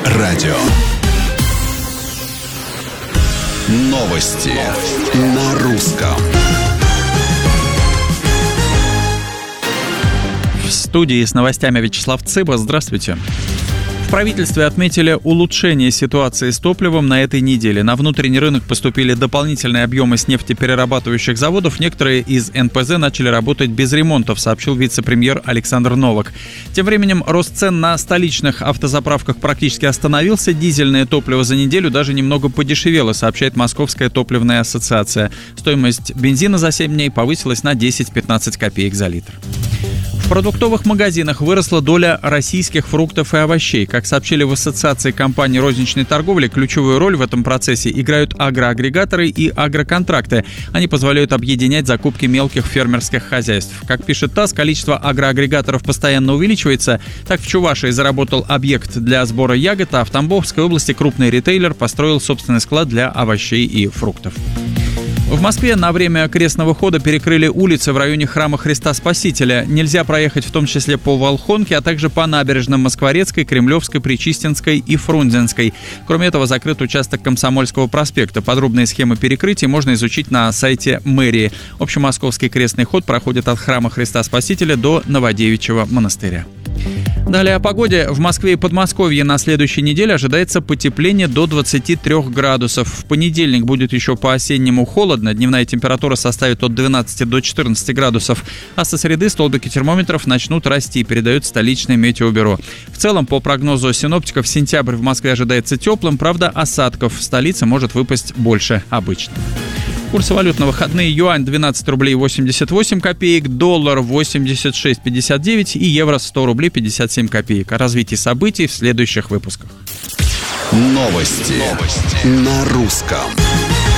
радио. Новости на русском. В студии с новостями Вячеслав Цыба. Здравствуйте. В правительстве отметили улучшение ситуации с топливом на этой неделе. На внутренний рынок поступили дополнительные объемы с нефтеперерабатывающих заводов. Некоторые из НПЗ начали работать без ремонтов, сообщил вице-премьер Александр Новак. Тем временем рост цен на столичных автозаправках практически остановился. Дизельное топливо за неделю даже немного подешевело, сообщает Московская топливная ассоциация. Стоимость бензина за 7 дней повысилась на 10-15 копеек за литр. В продуктовых магазинах выросла доля российских фруктов и овощей. Как сообщили в Ассоциации компаний розничной торговли, ключевую роль в этом процессе играют агроагрегаторы и агроконтракты. Они позволяют объединять закупки мелких фермерских хозяйств. Как пишет ТАСС, количество агроагрегаторов постоянно увеличивается. Так, в Чувашии заработал объект для сбора ягод, а в Тамбовской области крупный ритейлер построил собственный склад для овощей и фруктов. В Москве на время крестного хода перекрыли улицы в районе храма Христа Спасителя. Нельзя проехать в том числе по Волхонке, а также по набережным Москворецкой, Кремлевской, Пречистенской и Фрунзенской. Кроме этого, закрыт участок Комсомольского проспекта. Подробные схемы перекрытия можно изучить на сайте мэрии. Общемосковский крестный ход проходит от храма Христа Спасителя до Новодевичьего монастыря. Далее о погоде. В Москве и Подмосковье на следующей неделе ожидается потепление до 23 градусов. В понедельник будет еще по-осеннему холодно. Дневная температура составит от 12 до 14 градусов. А со среды столбики термометров начнут расти, передает столичное метеобюро. В целом, по прогнозу синоптиков, сентябрь в Москве ожидается теплым. Правда, осадков в столице может выпасть больше обычного. Курсы валют на выходные: юань 12 рублей 88 копеек, доллар 86,59 и евро 100 рублей 57 копеек. О развитии событий в следующих выпусках. Новости на русском.